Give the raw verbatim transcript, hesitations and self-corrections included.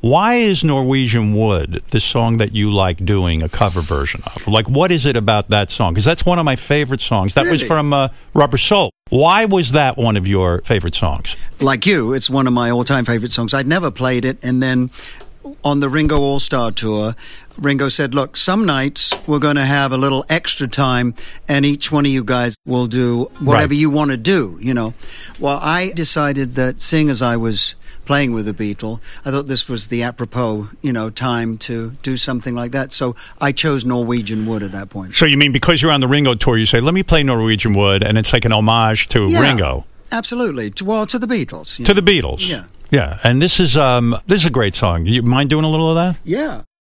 Why is Norwegian Wood the song that you like doing a cover version of? Like, what is it about that song? Because that's one of my favorite songs. That Really? was from uh, Rubber Soul. Why was that one of your favorite songs? Like you, it's one of my all-time favorite songs. I'd never played it, and then on the Ringo All-Star Tour, Ringo said, look, some nights we're going to have a little extra time, and each one of you guys will do whatever Right. you want to do, you know. Well, I decided that seeing as I was playing with the Beatle, I thought this was the apropos, you know, time to do something like that. So I chose Norwegian Wood at that point. So you mean because you're on the Ringo tour, you say, let me play Norwegian Wood, and it's like an homage to Yeah, Ringo. Absolutely. To, well, to the Beatles. you To know. the Beatles. Yeah. Yeah, and this is um, this is a great song. You mind doing a little of that? Yeah.